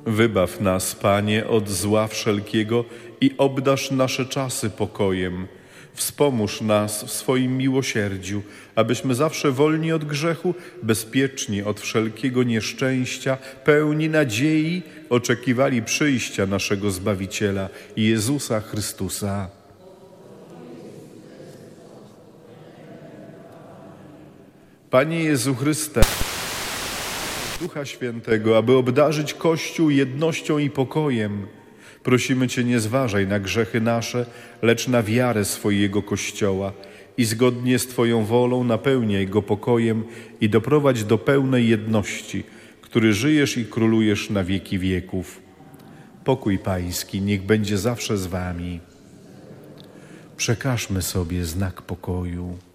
Wybaw nas, Panie, od zła wszelkiego i obdarz nasze czasy pokojem. Wspomóż nas w swoim miłosierdziu, abyśmy zawsze wolni od grzechu, bezpieczni od wszelkiego nieszczęścia, pełni nadziei, oczekiwali przyjścia naszego Zbawiciela, Jezusa Chrystusa. Panie Jezu Chryste, Ducha Świętego, aby obdarzyć Kościół jednością i pokojem, prosimy Cię, nie zważaj na grzechy nasze, lecz na wiarę swojego Kościoła i zgodnie z Twoją wolą napełniaj go pokojem i doprowadź do pełnej jedności, który żyjesz i królujesz na wieki wieków. Pokój Pański niech będzie zawsze z Wami. Przekażmy sobie znak pokoju.